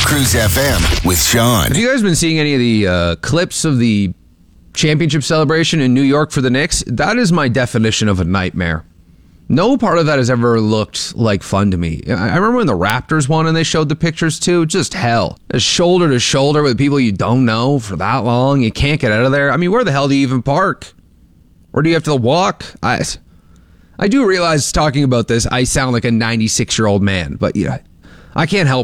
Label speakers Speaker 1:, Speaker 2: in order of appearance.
Speaker 1: Cruise FM with Sean.
Speaker 2: Have you guys been seeing any of the clips of the championship celebration in New York for the Knicks? That is my definition of a nightmare. No part of that has ever looked like fun to me. I remember when the Raptors won and they showed the pictures too. Just hell. Shoulder to shoulder with people you don't know for that long. You can't get out of there. I mean, where the hell do you even park? Or do you have to walk? I do realize talking about this, I sound like a 96-year-old man. But yeah, I can't help